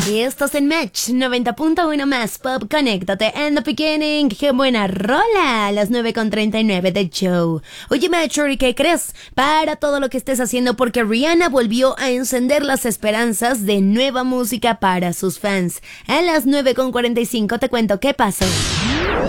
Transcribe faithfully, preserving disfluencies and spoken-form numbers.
Y estás en Match noventa punto uno más Pop. Conéctate en the beginning. ¡Qué buena rola! A las nueve con treinta y nueve de Joe. Oye, Match, ¿qué crees? Para todo lo que estés haciendo, porque Rihanna volvió a encender las esperanzas de nueva música para sus fans. A las nueve con cuarenta y cinco te cuento qué pasó.